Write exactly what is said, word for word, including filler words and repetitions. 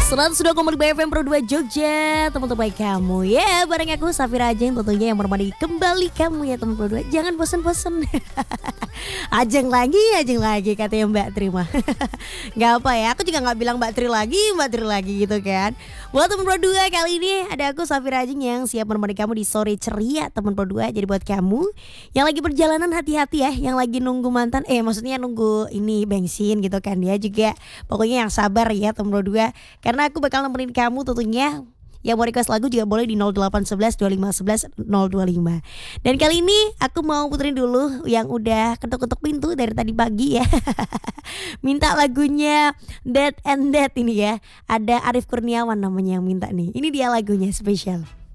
seratus dua koma lima F M Pro dua Jogja, teman-teman kamu ya, bareng aku Safira Ajeng tentunya yang menemani kembali kamu ya teman Pro dua. Jangan bosan-bosan. Ajeng lagi, Ajeng lagi katanya Mbak Tri mah. Gak apa ya, aku juga gak bilang Mbak Tri lagi, Mbak Tri lagi gitu kan. Buat teman Pro dua kali ini ada aku Safira Ajeng yang siap menemani kamu di sore ceria teman Pro dua. Jadi buat kamu yang lagi perjalanan hati-hati ya, yang lagi nunggu mantan, eh maksudnya nunggu ini bensin gitu kan ya juga. Pokoknya yang sabar ya teman Pro dua. Karena aku bakal nemenin kamu tentunya. Yang mau request lagu juga boleh di nol delapan satu satu dua lima satu satu nol dua lima. Dan kali ini aku mau puterin dulu yang udah ketuk-ketuk pintu dari tadi pagi ya. Minta lagunya Dead and Dead ini ya. Ada Arif Kurniawan namanya yang minta nih. Ini dia lagunya spesial.